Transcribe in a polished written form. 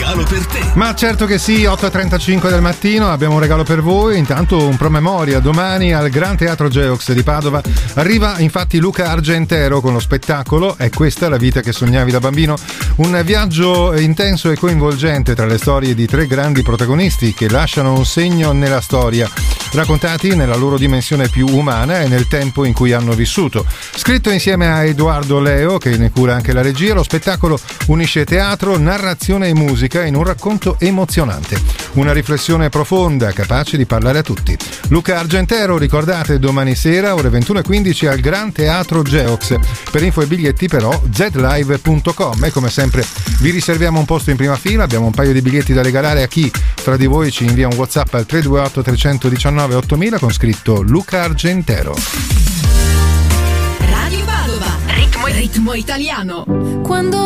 regalo per te. Ma certo che sì, 8:35 del mattino abbiamo un regalo per voi. Intanto un promemoria: domani al Gran Teatro Geox di Padova arriva infatti Luca Argentero con lo spettacolo È questa la vita che sognavi da bambino, un viaggio intenso e coinvolgente tra le storie di tre grandi protagonisti che lasciano un segno nella storia, raccontati nella loro dimensione più umana e nel tempo in cui hanno vissuto. Scritto insieme a Edoardo Leo, che ne cura anche la regia, lo spettacolo unisce teatro, narrazione e musica in un racconto emozionante. Una riflessione profonda, capace di parlare a tutti. Luca Argentero, ricordate, domani sera, ore 21:15 al Gran Teatro Geox. Per info e biglietti però zlive.com, e come sempre vi riserviamo un posto in prima fila. Abbiamo un paio di biglietti da regalare a chi tra di voi ci invia un WhatsApp al 328 319 8000 con scritto Luca Argentero. Radio Padova, ritmo italiano. Quando